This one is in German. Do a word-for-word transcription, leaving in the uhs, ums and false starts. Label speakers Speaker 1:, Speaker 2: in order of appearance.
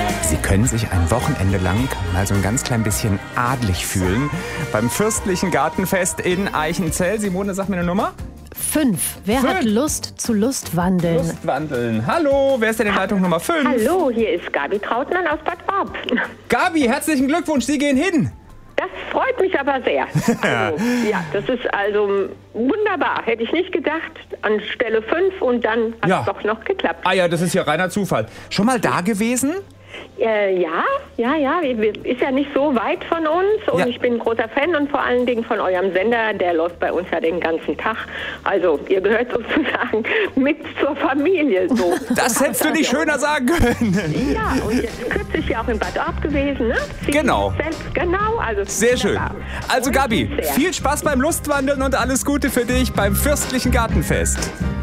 Speaker 1: Sie können sich ein Wochenende lang mal so ein ganz klein bisschen adlig fühlen beim Fürstlichen Gartenfest in Eichenzell. Simone, sag mir eine Nummer.
Speaker 2: Fünf. Wer
Speaker 1: Fünf.
Speaker 2: hat Lust zu Lustwandeln?
Speaker 1: Lustwandeln. Hallo, wer ist denn in Leitung Nummer fünf?
Speaker 3: Hallo, hier ist Gabi Trautmann aus Bad Orb.
Speaker 1: Gabi, herzlichen Glückwunsch, Sie gehen hin.
Speaker 3: Das freut mich aber sehr. Also, ja, das ist also wunderbar. Hätte ich nicht gedacht. An Stelle fünf und dann hat
Speaker 1: Ja.
Speaker 3: es doch noch geklappt.
Speaker 1: Ah ja, das ist ja reiner Zufall. Schon mal da gewesen?
Speaker 3: Äh, ja, ja, ja. Ist ja nicht so weit von uns. Und
Speaker 1: Ja.
Speaker 3: ich bin ein großer Fan und vor allen Dingen von eurem Sender. Der läuft bei uns ja den ganzen Tag. Also, ihr gehört sozusagen mit zur Familie. So.
Speaker 1: Das hättest du nicht schöner sagen können.
Speaker 3: Ja, und jetzt kürzlich ja auch in Bad Orb gewesen, ne? Sie
Speaker 1: Genau.
Speaker 3: Selbst, genau. Also
Speaker 1: Sehr schön.
Speaker 3: wunderbar.
Speaker 1: Also
Speaker 3: Und
Speaker 1: Gabi,
Speaker 3: sehr.
Speaker 1: viel Spaß beim Lustwandeln und alles Gute für dich beim Fürstlichen Gartenfest.